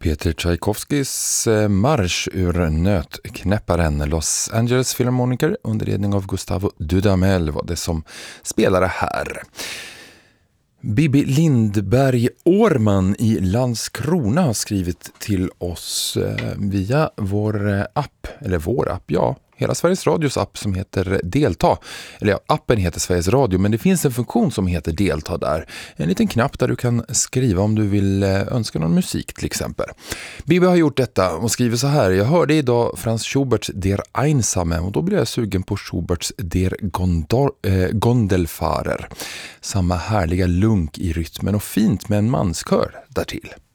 Peter Tchaikovskys marsch ur Nötknäpparen. Los Angeles Philharmoniker under ledning av Gustavo Dudamel var det som spelade här. Bibi Lindberg Årman i Landskrona har skrivit till oss via vår app, hela Sveriges Radios app som heter Delta. Eller ja, appen heter Sveriges Radio, men det finns en funktion som heter Delta där. En liten knapp där du kan skriva om du vill önska någon musik till exempel. Bibi har gjort detta och skriver så här: jag hörde idag Franz Schuberts Der Einsame och då blev jag sugen på Schuberts Der Gondelfahrer. Samma härliga lunk i rytmen och fint med en manskör därtill.